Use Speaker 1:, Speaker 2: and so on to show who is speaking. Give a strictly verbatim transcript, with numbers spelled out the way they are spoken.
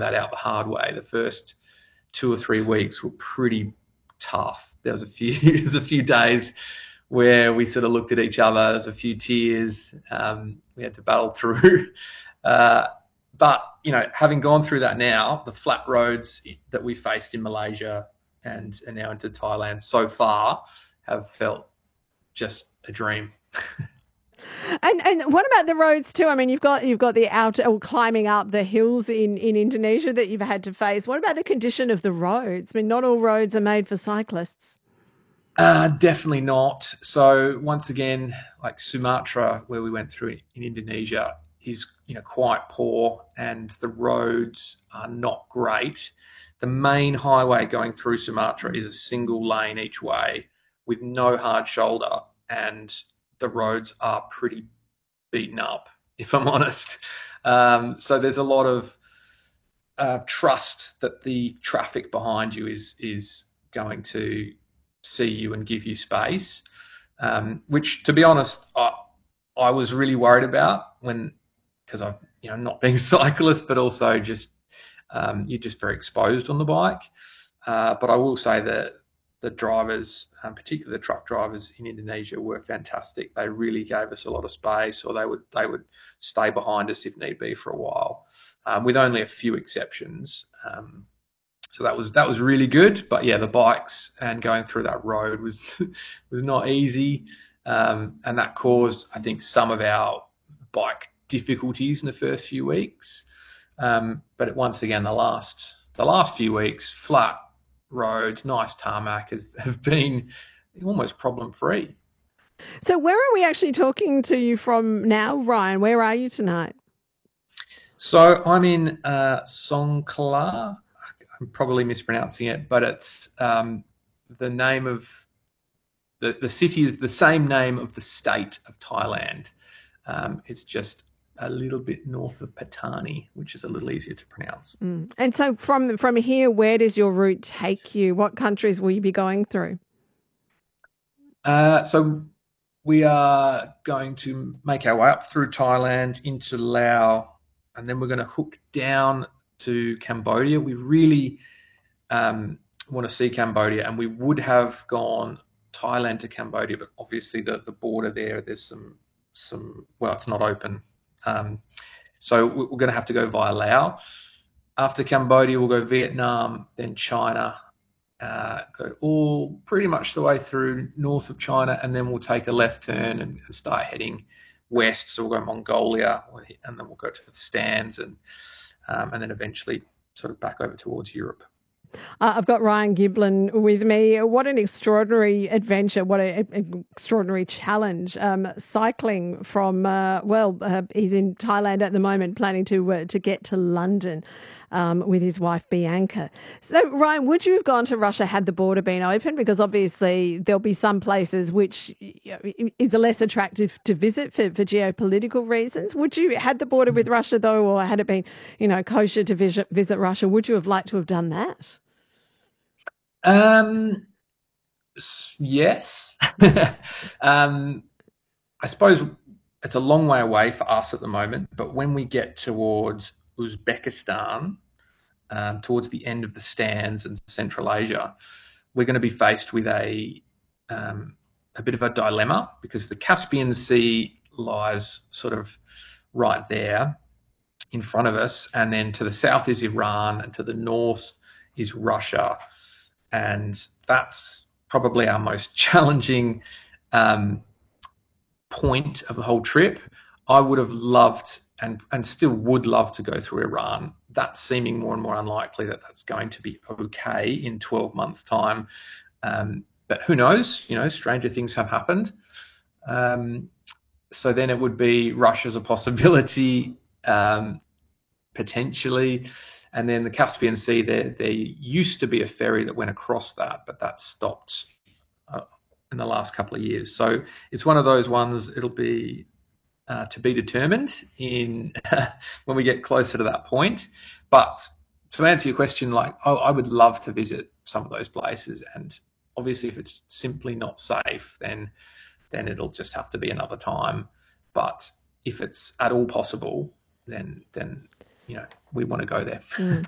Speaker 1: that out the hard way. The first two or three weeks were pretty tough. There was a few, there's a few days where we sort of looked at each other. There's a few tears. Um, we had to battle through. Uh, but, you know, having gone through that now, the flat roads that we faced in Malaysia and, and now into Thailand so far have felt just a dream.
Speaker 2: And and what about the roads too? I mean, you've got you've got the out or climbing up the hills in, in Indonesia that you've had to face. What about the condition of the roads? I mean, not all roads are made for cyclists.
Speaker 1: Uh, definitely not. So once again, like Sumatra, where we went through in Indonesia, is you know quite poor, and the roads are not great. The main highway going through Sumatra is a single lane each way with no hard shoulder, and the roads are pretty beaten up, if I'm honest. Um, so there's a lot of uh, trust that the traffic behind you is is going to see you and give you space, um, which, to be honest, I, I was really worried about when, because I've, you know, not being a cyclist, but also just um, you're just very exposed on the bike. Uh, but I will say that the drivers, um, particularly the truck drivers in Indonesia, were fantastic. They really gave us a lot of space, or they would they would stay behind us if need be for a while, um, with only a few exceptions. Um, so that was that was really good. But yeah, the bikes and going through that road was was not easy, um, and that caused, I think, some of our bike difficulties in the first few weeks. Um, but once again, the last the last few weeks, flat roads, nice tarmac, have, have been almost problem-free.
Speaker 2: So where are we actually talking to you from now, Ryan? Where are you tonight?
Speaker 1: So I'm in uh, Songkhla. I'm probably mispronouncing it, but it's um, the name of the, the city is the same name of the state of Thailand. Um, it's just a little bit north of Pattani, which is a little easier to pronounce.
Speaker 2: Mm. And so from from here, where does your route take you? What countries will you be going through?
Speaker 1: Uh, so we are going to make our way up through Thailand into Laos, and then we're going to hook down to Cambodia. We really um, want to see Cambodia, and we would have gone Thailand to Cambodia, but obviously the, the border there, there's some, some well, it's not open. Um, so we're going to have to go via Laos. After Cambodia, we'll go Vietnam, then China, uh, go all pretty much the way through north of China, and then we'll take a left turn and, and start heading west. So we'll go Mongolia, and then we'll go to the Stans, and um, and then eventually sort of back over towards Europe.
Speaker 2: Uh, I've got Ryan Giblin with me. What an extraordinary adventure. What an extraordinary challenge. Um, cycling from, uh, well, uh, he's in Thailand at the moment, planning to uh, to get to London um, with his wife, Bianca. So, Ryan, would you have gone to Russia had the border been open? Because obviously there'll be some places which you know, is less attractive to visit for, for geopolitical reasons. Would you, had the border with Russia, though, or had it been, you know, kosher to visit, visit Russia, would you have liked to have done that?
Speaker 1: Um, yes. um, I suppose it's a long way away for us at the moment, but when we get towards Uzbekistan, um, towards the end of the Stans and Central Asia, we're going to be faced with a um, a bit of a dilemma, because the Caspian Sea lies sort of right there in front of us, and then to the south is Iran, and to the north is Russia. And that's probably our most challenging um, point of the whole trip. I would have loved and, and still would love to go through Iran. That's seeming more and more unlikely that that's going to be okay in twelve months' time. Um, but who knows? You know, stranger things have happened. Um, so then it would be Russia as a possibility, um, potentially. And then the Caspian Sea, there, there used to be a ferry that went across that, but that stopped uh, in the last couple of years. So it's one of those ones, it'll be uh, to be determined in when we get closer to that point. But to answer your question, like I, I would love to visit some of those places. And obviously if it's simply not safe, then then it'll just have to be another time. But if it's at all possible, then then you know, we want to go there.
Speaker 2: Mm.